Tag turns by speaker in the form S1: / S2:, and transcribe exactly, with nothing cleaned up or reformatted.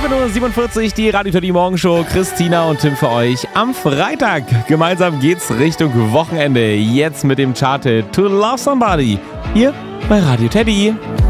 S1: sieben Uhr siebenundvierzig, die Radio Teddy Morgenshow. Christina und Tim für euch am Freitag. Gemeinsam geht's Richtung Wochenende. Jetzt mit dem Chart-Hit To Love Somebody. Hier bei Radio Teddy.